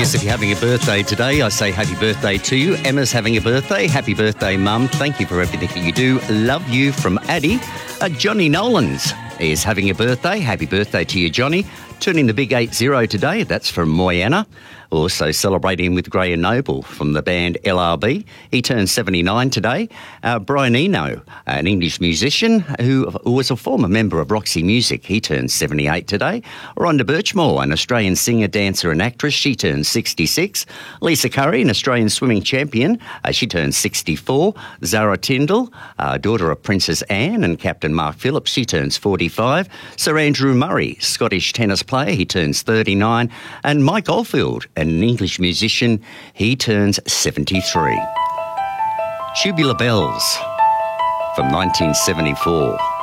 Yes, if you're having a birthday today, I say happy birthday to you. Emma's having a birthday. Happy birthday, Mum. Thank you for everything that you do. Love you from Addie. Johnny Nolans is having a birthday. Happy birthday to you, Johnny. Turning the big 80 today. That's from Moyana. Also celebrating with Graham Noble from the band LRB. He turns 79 today. Brian Eno, an English musician who was a former member of Roxy Music. He turns 78 today. Rhonda Birchmore, an Australian singer, dancer and actress. She turns 66. Lisa Curry, an Australian swimming champion. She turns 64. Zara Tyndall, daughter of Princess Anne and Captain Mark Phillips. She turns 45. Sir Andrew Murray, Scottish tennis player. He turns 39. And Mike Oldfield, an English musician, he turns 73. Tubular Bells from 1974.